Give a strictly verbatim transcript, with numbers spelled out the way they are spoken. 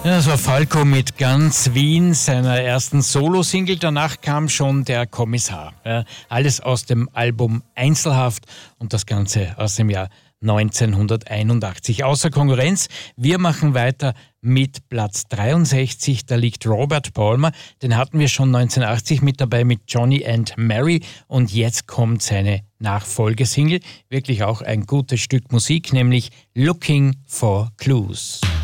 Ja, das war Falco mit Ganz Wien, seiner ersten Solo-Single. Danach kam schon der Kommissar. Ja, alles aus dem Album Einzelhaft und das Ganze aus dem Jahr neunzehnhunderteinundachtzig. Außer Konkurrenz, wir machen weiter mit Platz dreiundsechzig. Da liegt Robert Palmer. Den hatten wir schon neunzehnhundertachtzig mit dabei mit Johnny and Mary. Und jetzt kommt seine Nachfolgesingle. Wirklich auch ein gutes Stück Musik, nämlich Looking for Clues.